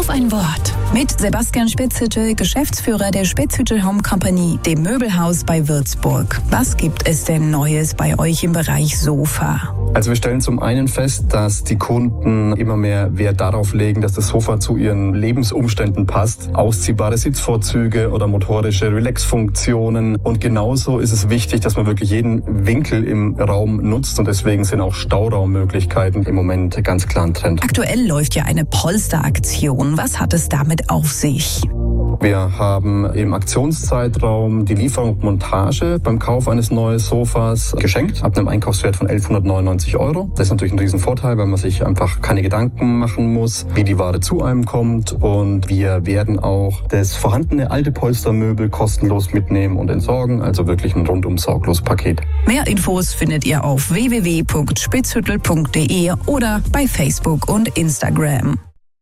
Auf ein Wort. Mit Sebastian Spitzhütte, Geschäftsführer der Spitzhütte Home Company, dem Möbelhaus bei Würzburg. Was gibt es denn Neues bei euch im Bereich Sofa? Also wir stellen zum einen fest, dass die Kunden immer mehr Wert darauf legen, dass das Sofa zu ihren Lebensumständen passt. Ausziehbare Sitzvorzüge oder motorische Relax-Funktionen. Und genauso ist es wichtig, dass man wirklich jeden Winkel im Raum nutzt. Und deswegen sind auch Stauraummöglichkeiten im Moment ganz klar ein Trend. Aktuell läuft ja eine Polsteraktion. Was hat es damit auf sich? Wir haben im Aktionszeitraum die Lieferung und Montage beim Kauf eines neuen Sofas geschenkt, ab einem Einkaufswert von 1.199 €. Das ist natürlich ein Riesenvorteil, weil man sich einfach keine Gedanken machen muss, wie die Ware zu einem kommt. Und wir werden auch das vorhandene alte Polstermöbel kostenlos mitnehmen und entsorgen, also wirklich ein rundum sorglos Paket. Mehr Infos findet ihr auf www.spitzhüttel.de oder bei Facebook und Instagram.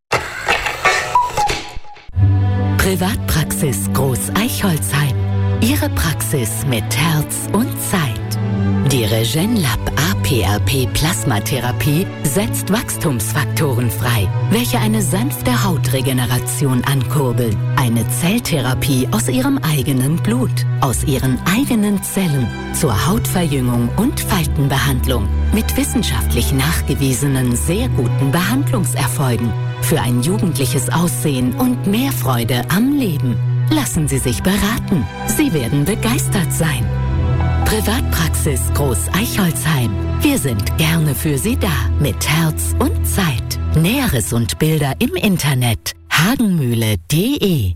Privatpraxis Groß Eichholzheim. Ihre Praxis mit Herz und Zeit. Die Regenlab APRP Plasmatherapie setzt Wachstumsfaktoren frei, welche eine sanfte Hautregeneration ankurbeln. Eine Zelltherapie aus ihrem eigenen Blut, aus ihren eigenen Zellen zur Hautverjüngung und Faltenbehandlung mit wissenschaftlich nachgewiesenen sehr guten Behandlungserfolgen. Für ein jugendliches Aussehen und mehr Freude am Leben. Lassen Sie sich beraten. Sie werden begeistert sein. Privatpraxis Groß Eichholzheim. Wir sind gerne für Sie da. Mit Herz und Zeit. Näheres und Bilder im Internet. hagenmühle.de.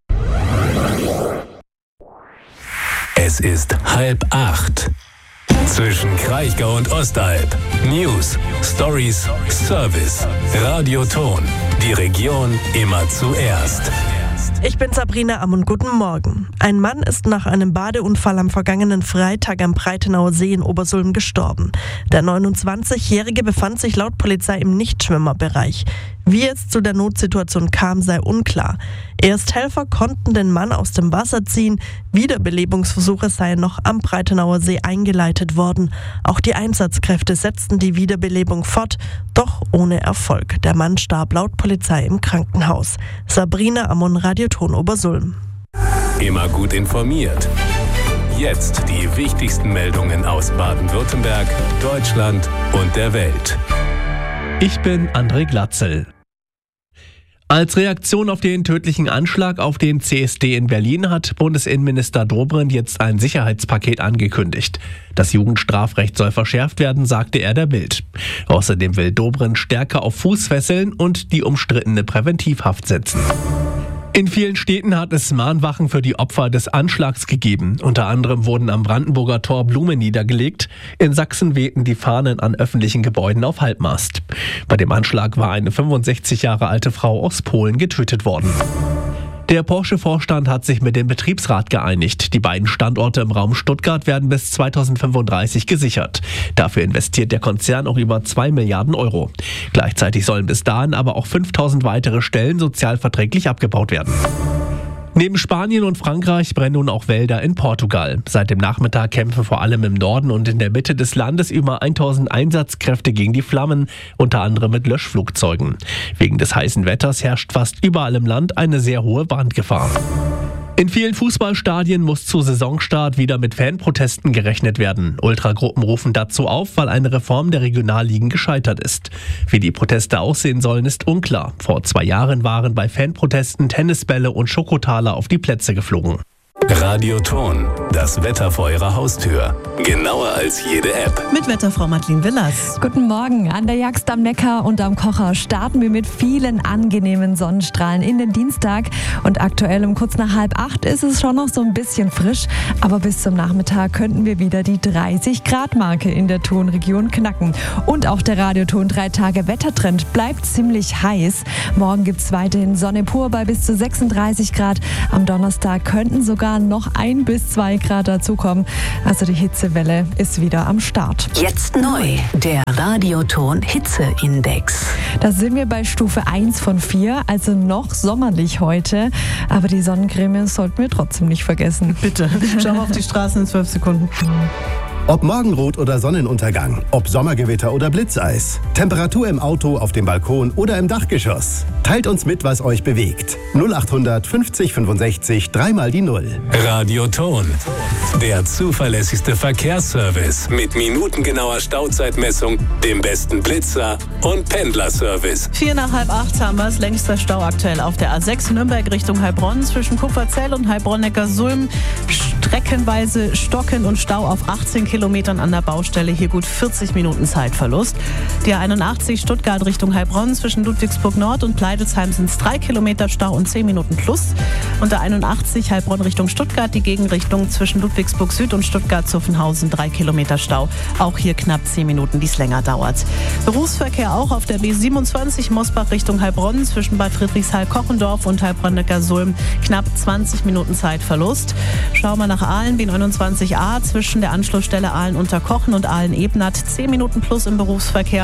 Es ist 7:30. Zwischen Kraichgau und Ostalb. News, Stories, Service. Radioton. Die Region immer zuerst. Ich bin Sabrina Ammon, guten Morgen. Ein Mann ist nach einem Badeunfall am vergangenen Freitag am Breitenauer See in Obersulm gestorben. Der 29-Jährige befand sich laut Polizei im Nichtschwimmerbereich. Wie es zu der Notsituation kam, sei unklar. Ersthelfer konnten den Mann aus dem Wasser ziehen. Wiederbelebungsversuche seien noch am Breitenauer See eingeleitet worden. Auch die Einsatzkräfte setzten die Wiederbelebung fort, doch ohne Erfolg. Der Mann starb laut Polizei im Krankenhaus. Sabrina Ammon, Radioton Obersulm. Immer gut informiert. Jetzt die wichtigsten Meldungen aus Baden-Württemberg, Deutschland und der Welt. Ich bin André Glatzel. Als Reaktion auf den tödlichen Anschlag auf den CSD in Berlin hat Bundesinnenminister Dobrindt jetzt ein Sicherheitspaket angekündigt. Das Jugendstrafrecht soll verschärft werden, sagte er der Bild. Außerdem will Dobrindt stärker auf Fußfesseln und die umstrittene Präventivhaft setzen. In vielen Städten hat es Mahnwachen für die Opfer des Anschlags gegeben. Unter anderem wurden am Brandenburger Tor Blumen niedergelegt. In Sachsen wehten die Fahnen an öffentlichen Gebäuden auf Halbmast. Bei dem Anschlag war eine 65 Jahre alte Frau aus Polen getötet worden. Der Porsche-Vorstand hat sich mit dem Betriebsrat geeinigt. Die beiden Standorte im Raum Stuttgart werden bis 2035 gesichert. Dafür investiert der Konzern auch über 2 Milliarden €. Gleichzeitig sollen bis dahin aber auch 5000 weitere Stellen sozialverträglich abgebaut werden. Neben Spanien und Frankreich brennen nun auch Wälder in Portugal. Seit dem Nachmittag kämpfen vor allem im Norden und in der Mitte des Landes über 1000 Einsatzkräfte gegen die Flammen, unter anderem mit Löschflugzeugen. Wegen des heißen Wetters herrscht fast überall im Land eine sehr hohe Brandgefahr. In vielen Fußballstadien muss zu Saisonstart wieder mit Fanprotesten gerechnet werden. Ultragruppen rufen dazu auf, weil eine Reform der Regionalligen gescheitert ist. Wie die Proteste aussehen sollen, ist unklar. Vor 2 Jahren waren bei Fanprotesten Tennisbälle und Schokotaler auf die Plätze geflogen. Radioton, das Wetter vor Ihrer Haustür. Genauer als jede App. Mit Wetterfrau Madeleine Willers. Guten Morgen. An der Jagst am Neckar und am Kocher starten wir mit vielen angenehmen Sonnenstrahlen in den Dienstag. Und aktuell um kurz nach 7:30 ist es schon noch so ein bisschen frisch. Aber bis zum Nachmittag könnten wir wieder die 30-Grad-Marke in der Tonregion knacken. Und auch der Radioton 3-Tage-Wettertrend bleibt ziemlich heiß. Morgen gibt es weiterhin Sonne pur bei bis zu 36 Grad. Am Donnerstag könnten sogar noch 1 bis 2 Grad dazukommen. Also die Hitzewelle ist wieder am Start. Jetzt neu, der Radioton Hitzeindex. Da sind wir bei Stufe 1 von 4, also noch sommerlich heute. Aber die Sonnencreme sollten wir trotzdem nicht vergessen. Bitte, schau auf die Straßen in 12 Sekunden. Ob Morgenrot oder Sonnenuntergang, ob Sommergewitter oder Blitzeis. Temperatur im Auto, auf dem Balkon oder im Dachgeschoss. Teilt uns mit, was euch bewegt. 0800 50 65 3 die 0. Radioton. Der zuverlässigste Verkehrsservice mit minutengenauer Stauzeitmessung, dem besten Blitzer und Pendlerservice. 7:45 haben wir es. Längster Stau aktuell auf der A6 Nürnberg Richtung Heilbronn zwischen Kupferzell und Heilbronn-Neckarsulm. Streckenweise Stocken und Stau auf 18 Kilometern an der Baustelle. Hier gut 40 Minuten Zeitverlust. Die A81 Stuttgart Richtung Heilbronn zwischen Ludwigsburg Nord und Pleidelsheim sind es 3 Kilometer Stau und 10 Minuten plus. Und der 81 Heilbronn Richtung Stuttgart, die Gegenrichtung zwischen Ludwigsburg Süd und Stuttgart-Zuffenhausen, 3 Kilometer Stau. Auch hier knapp 10 Minuten, die es länger dauert. Berufsverkehr auch auf der B27 Mosbach Richtung Heilbronn zwischen Bad Friedrichshall-Kochendorf und Heilbronn-Neckarsulm, knapp 20 Minuten Zeitverlust. Schauen wir nach Aalen, B29a zwischen der Anschlussstelle Aalen-Unterkochen und Aalen-Ebnath, 10 Minuten plus im Berufsverkehr.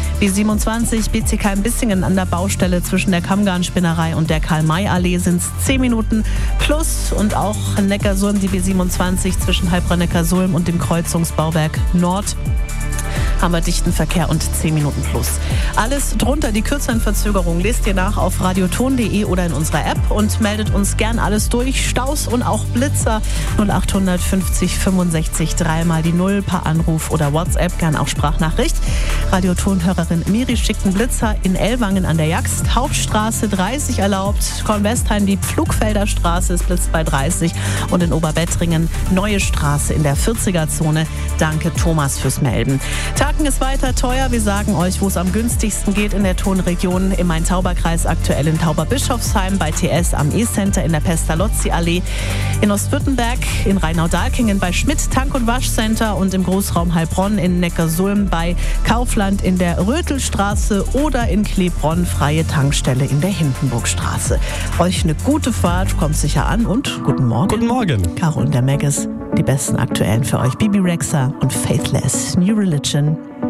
B27 Bietigheim-Bissingen an der Baustelle zwischen der Kammgarn-Spinnerei und der Karl-May-Allee sind es 10 Minuten plus. Und auch Neckarsulm, die B27 zwischen Heilbronn-Neckarsulm und dem Kreuzungsbauwerk Nord haben wir dichten Verkehr und 10 Minuten plus. Alles drunter, die kürzeren Verzögerungen, lest ihr nach auf radioton.de oder in unserer App und meldet uns gern alles durch. Staus und auch Blitzer 0800 50 65 3 die 0 per Anruf oder WhatsApp, gern auch Sprachnachricht. Radioton-Hörerin Miri schickt einen Blitzer in Ellwangen an der Jaxt, Hauptstraße 30 erlaubt, Kornwestheim die Pflugfelder Straße ist blitzt bei 30 und in Oberbettringen Neue Straße in der 40er-Zone. Danke Thomas fürs Melden. Tanken ist weiter teuer. Wir sagen euch, wo es am günstigsten geht in der Tonregion. Im Main-Tauber-Kreis aktuell in Tauberbischofsheim, bei TS am E-Center in der Pestalozzi-Allee, in Ostwürttemberg, in Rheinau-Dahlkingen bei Schmidt Tank- und Waschcenter und im Großraum Heilbronn in Neckarsulm bei Kaufland in der Rötelstraße oder in Klebronn freie Tankstelle in der Hindenburgstraße. Euch eine gute Fahrt, kommt sicher an und guten Morgen. Guten Morgen. Caro und der Megas, die besten aktuellen für euch. Bibi Rexha und Faithless, New Religion.